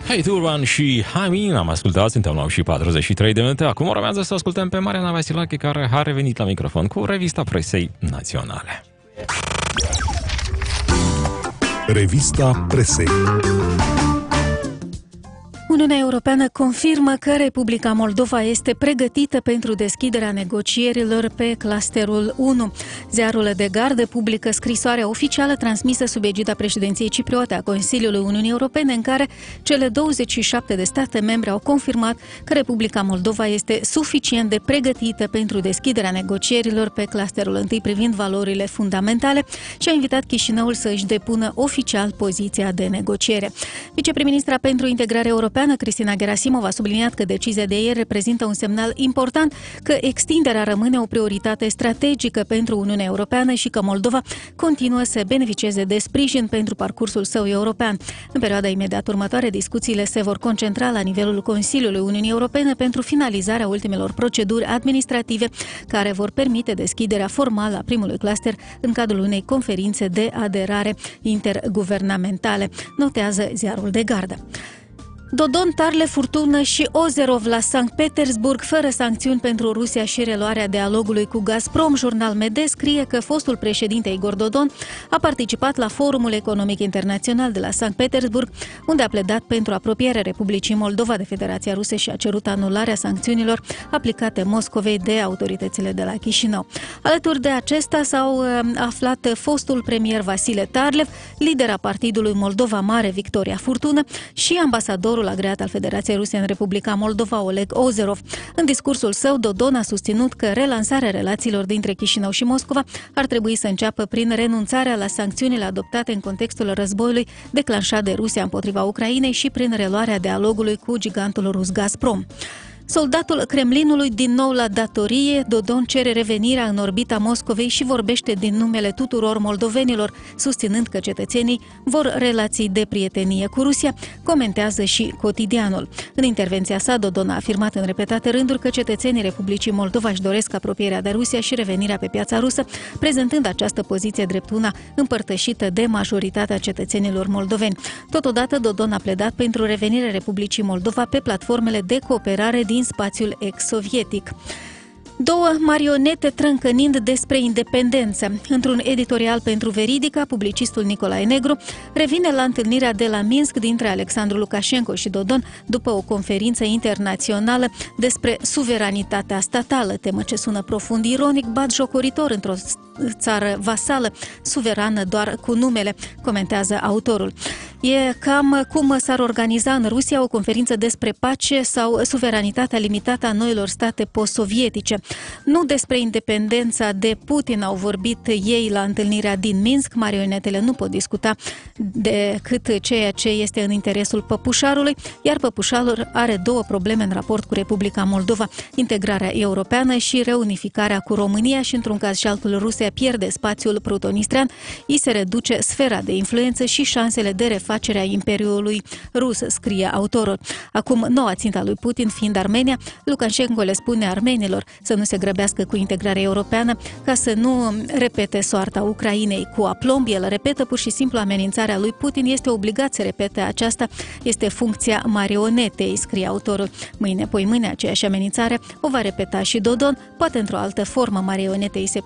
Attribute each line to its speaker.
Speaker 1: Hey Turban și Hamin, am ascultat, suntem la 43 de minute. Acum urmează să ascultăm pe Mariana Vasilache, care a revenit la microfon cu revista presei naționale.
Speaker 2: Revista presei.
Speaker 3: Uniunea Europeană confirmă că Republica Moldova este pregătită pentru deschiderea negocierilor pe clusterul 1. Ziarul de Gardă publică scrisoarea oficială transmisă sub egida președinției cipriote a Consiliului Uniunii Europene, în care cele 27 de state membre au confirmat că Republica Moldova este suficient de pregătită pentru deschiderea negocierilor pe clusterul 1 privind valorile fundamentale și a invitat Chișinăul să își depună oficial poziția de negociere. Viceprim-ministra pentru integrare europeană Cristina Gerasimov a subliniat că decizia de ieri reprezintă un semnal important că extinderea rămâne o prioritate strategică pentru Uniunea Europeană și că Moldova continuă să beneficieze de sprijin pentru parcursul său european. În perioada imediat următoare, discuțiile se vor concentra la nivelul Consiliului Uniunii Europene pentru finalizarea ultimelor proceduri administrative care vor permite deschiderea formală a primului cluster în cadrul unei conferințe de aderare interguvernamentale, notează ziarul de Gardă. Dodon, Tarle, Furtună și Ozerov la Sankt Petersburg, fără sancțiuni pentru Rusia și reluarea dialogului cu Gazprom. Jurnal MD scrie că fostul președinte Igor Dodon a participat la Forumul Economic Internațional de la Sankt Petersburg, unde a pledat pentru apropierea Republicii Moldova de Federația Rusă și a cerut anularea sancțiunilor aplicate Moscovei de autoritățile de la Chișinău. Alături de acesta s-au aflat fostul premier Vasile Tarlev, lidera partidului Moldova Mare Victoria Furtună și ambasadorul agreat al Federației Ruse în Republica Moldova, Oleg Ozerov. În discursul său, Dodon a susținut că relansarea relațiilor dintre Chișinău și Moscova ar trebui să înceapă prin renunțarea la sancțiunile adoptate în contextul războiului declanșat de Rusia împotriva Ucrainei și prin reluarea dialogului cu gigantul rus Gazprom. Soldatul Kremlinului din nou la datorie, Dodon cere revenirea în orbita Moscovei și vorbește din numele tuturor moldovenilor, susținând că cetățenii vor relații de prietenie cu Rusia, comentează și Cotidianul. În intervenția sa, Dodon a afirmat în repetate rânduri că cetățenii Republicii Moldova își doresc apropierea de Rusia și revenirea pe piața rusă, prezentând această poziție drept una împărtășită de majoritatea cetățenilor moldoveni. Totodată, Dodon a pledat pentru revenirea Republicii Moldova pe platformele de cooperare din spațiul ex-sovietic. Două marionete trâncănind despre independență. Într-un editorial pentru Veridica, publicistul Nicolae Negru revine la întâlnirea de la Minsk dintre Alexandru Lukashenko și Dodon după o conferință internațională despre suveranitatea statală, temă ce sună profund ironic, batjocoritor într-o țară vasală, suverană doar cu numele, comentează autorul. E cam cum s-ar organiza în Rusia o conferință despre pace sau suveranitatea limitată a noilor state post-sovietice. Nu despre independența de Putin au vorbit ei la întâlnirea din Minsk. Marionetele nu pot discuta decât ceea ce este în interesul păpușarului, iar păpușarul are două probleme în raport cu Republica Moldova: integrarea europeană și reunificarea cu România, și într-un caz și altul Rusia pierde spațiul protonistrian, îi se reduce sfera de influență și șansele de refacere a Imperiului Rus, scrie autorul. Acum, noua țintă a lui Putin fiind Armenia, Lukashenko le spune armenilor să nu se grăbească cu integrarea europeană ca să nu repete soarta Ucrainei cu aplomb. El repetă pur și simplu amenințarea lui Putin, este obligat să repete aceasta, este funcția marionetei, scrie autorul. Mâine, poimâine, aceeași amenințare o va repeta și Dodon, poate într-o altă formă. Marionetei se